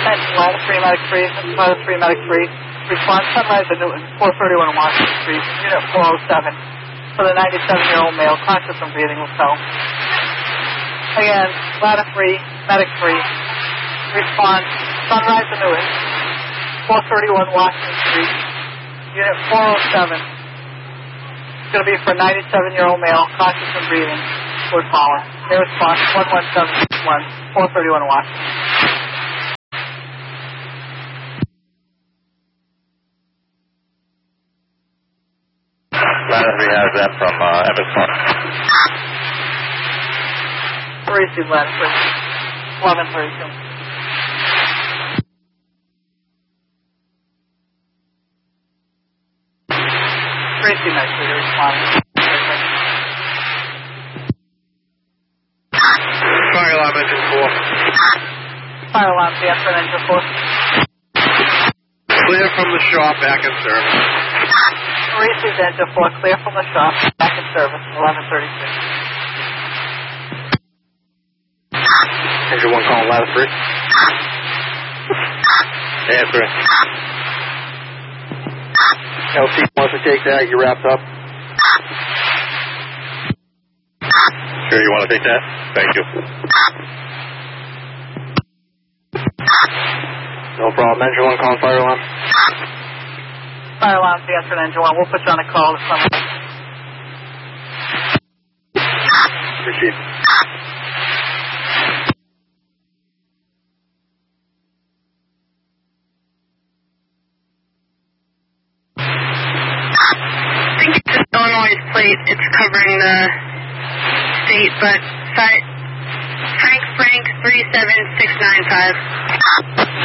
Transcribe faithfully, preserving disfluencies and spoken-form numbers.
Attention, ladder three, medic three, ladder three, medic three. Response, Sunrise at Newton, four thirty-one Washington Street, unit four oh seven. For the ninety-seven-year-old male, conscious and breathing will tell. Again, ladder three, medic three. Response, Sunrise at Newton, four thirty-one Washington Street, unit four oh seven. It's going to be for a ninety-seven-year-old male, conscious and breathing, would follow. Their response, one one seven six one, four thirty-one Washington. Ladder three has that from uh, Evans Park. Receive ladder three, eleven thirty-two. Receive medic three, responding. Fire alarm engine four. Fire alarm, the answer engine four. Clear from the shop, back in service. Receive engine four, clear from the shop, back in service, eleven thirty-six. Engine one calling ladder three. Answering. L C wants to take that, you wrapped up. Sure you want to take that? Thank you. No problem. Engine one calling fire alarm. Fire alarm, the answer engine one. We'll put you on a call to someone. Receive. I think it's an Illinois plate. It's covering the state, but Frank Frank three seven six nine five.